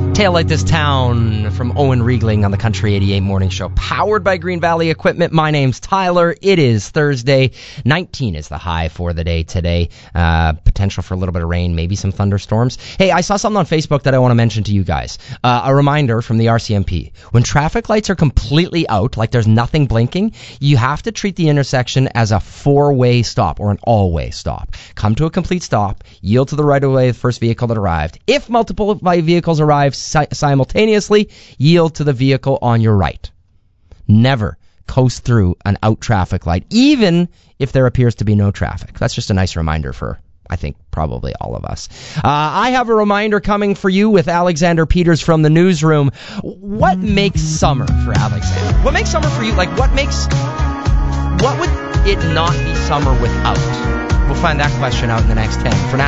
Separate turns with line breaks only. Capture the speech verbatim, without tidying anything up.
Tail Light This Town from Owen Riegling on the Country eighty-eight Morning Show, powered by Green Valley Equipment. My name's Tyler. It is Thursday. nineteen is the high for the day today. Uh, potential for a little bit of rain, maybe some thunderstorms. Hey, I saw something on Facebook that I want to mention to you guys. Uh, a reminder from the R C M P. When traffic lights are completely out, like there's nothing blinking, you have to treat the intersection as a four-way stop or an all-way stop. Come to a complete stop, yield to the right-of-way of the first vehicle that arrived. If multiple vehicles arrive simultaneously, yield to the vehicle on your right. Never coast through an out traffic light, even if there appears to be no traffic. That's just a nice reminder for, I think, probably all of us. Uh, I have a reminder coming for you with Alexander Peters from the newsroom. What makes summer for Alexander? What makes summer for you? Like, what makes... What would it not be summer without? We'll find that question out in the next ten. For now,